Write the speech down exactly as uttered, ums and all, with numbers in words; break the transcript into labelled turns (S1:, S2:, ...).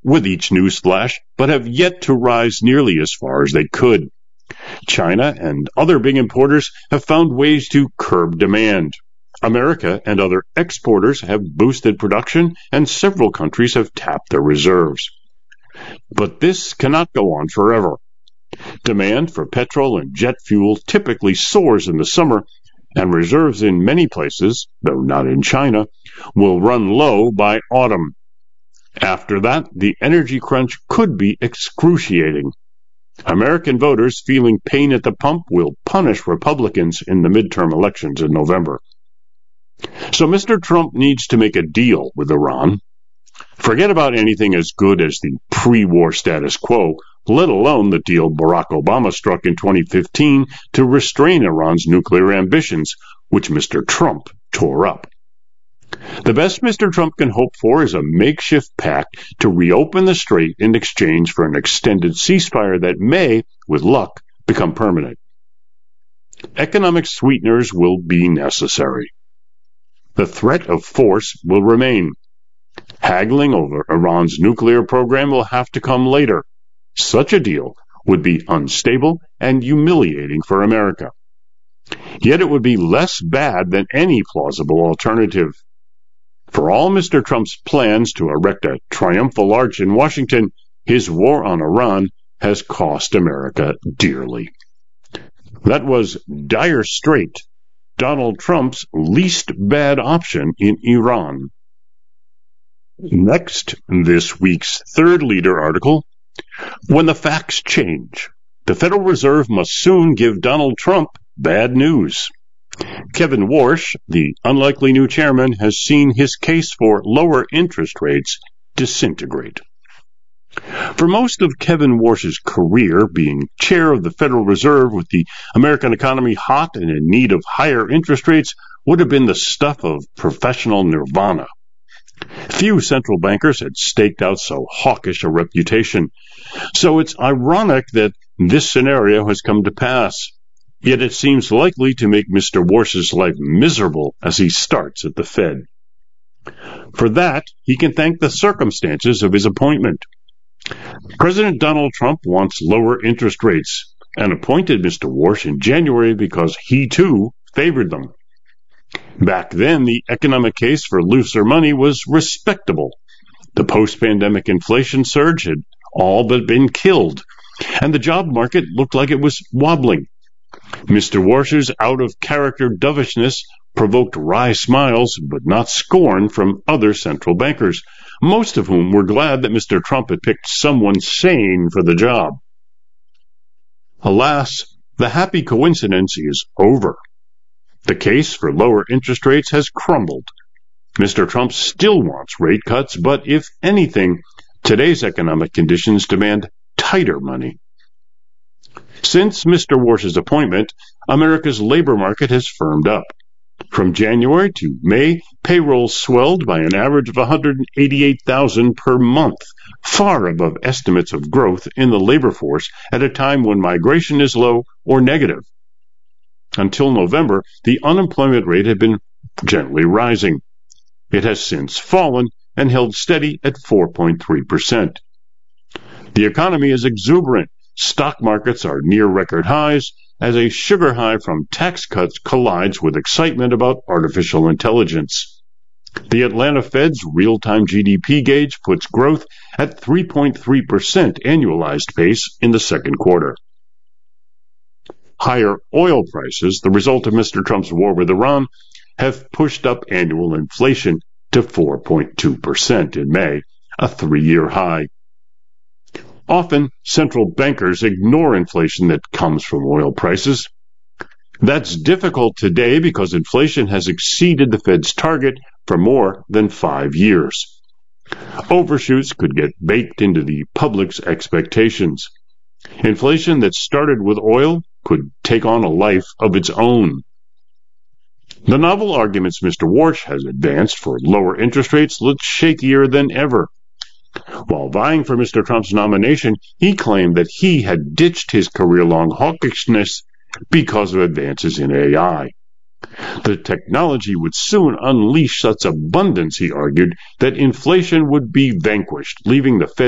S1: with each news flash, but have yet to rise nearly as far as they could. China and other big importers have found ways to curb demand. America and other exporters have boosted production, and several countries have tapped their reserves. But this cannot go on forever. Demand for petrol and jet fuel typically soars in the summer, and reserves in many places, though not in China, will run low by autumn. After that, the energy crunch could be excruciating. American voters feeling pain at the pump will punish Republicans in the midterm elections in November. So Mister Trump needs to make a deal with Iran. Forget about anything as good as the pre-war status quo, let alone the deal Barack Obama struck in twenty fifteen to restrain Iran's nuclear ambitions, which Mister Trump tore up. The best Mister Trump can hope for is a makeshift pact to reopen the strait in exchange for an extended ceasefire that may, with luck, become permanent. Economic sweeteners will be necessary. The threat of force will remain. Haggling over Iran's nuclear program will have to come later. Such a deal would be unstable and humiliating for America. Yet it would be less bad than any plausible alternative. For all Mister Trump's plans to erect a triumphal arch in Washington, his war on Iran has cost America dearly. That was Dire Strait, Donald Trump's least bad option in Iran. Next, this week's Third Leader article, When the Facts Change, the Federal Reserve must soon give Donald Trump bad news. Kevin Warsh, the unlikely new chairman, has seen his case for lower interest rates disintegrate. For most of Kevin Warsh's career, being chair of the Federal Reserve with the American economy hot and in need of higher interest rates would have been the stuff of professional nirvana. Few central bankers had staked out so hawkish a reputation, so it's ironic that this scenario has come to pass. Yet it seems likely to make Mister Warsh's life miserable as he starts at the Fed. For that, he can thank the circumstances of his appointment. President Donald Trump wants lower interest rates and appointed Mister Warsh in January because he, too, favored them. Back then, the economic case for looser money was respectable. The post-pandemic inflation surge had all but been killed, and the job market looked like it was wobbling. Mister Warsh's out-of-character dovishness provoked wry smiles, but not scorn, from other central bankers, most of whom were glad that Mister Trump had picked someone sane for the job. Alas, the happy coincidence is over. The case for lower interest rates has crumbled. Mister Trump still wants rate cuts, but if anything, today's economic conditions demand tighter money. Since Mister Warsh's appointment, America's labor market has firmed up. From January to May, payrolls swelled by an average of one hundred eighty-eight thousand per month, far above estimates of growth in the labor force at a time when migration is low or negative. Until November, the unemployment rate had been gently rising. It has since fallen and held steady at four point three percent. The economy is exuberant. Stock markets are near record highs as a sugar high from tax cuts collides with excitement about artificial intelligence. The Atlanta Fed's real-time G D P gauge puts growth at three point three percent annualized pace in the second quarter. Higher oil prices, the result of Mister Trump's war with Iran, have pushed up annual inflation to four point two percent in May, a three-year high. Often, central bankers ignore inflation that comes from oil prices. That's difficult today because inflation has exceeded the Fed's target for more than five years. Overshoots could get baked into the public's expectations. Inflation that started with oil could take on a life of its own. The novel arguments Mister Warsh has advanced for lower interest rates look shakier than ever. While vying for Mister Trump's nomination, he claimed that he had ditched his career-long hawkishness because of advances in A I. The technology would soon unleash such abundance, he argued, that inflation would be vanquished, leaving the Fed